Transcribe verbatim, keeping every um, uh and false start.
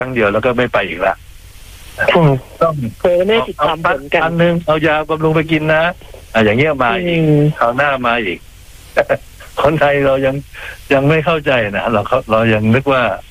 รั้งเดียวแล้วก็ไม่ไปอีกละต้องเคยไม่ติดตามผลกันอันนึงเอายาบำรุงไปกินนะอ่ะอย่างเงี้ยมาอีกคราวหน้ามาอีก คนไทยเรายังยังไม่เข้าใจนะเราเรายังนึกว่า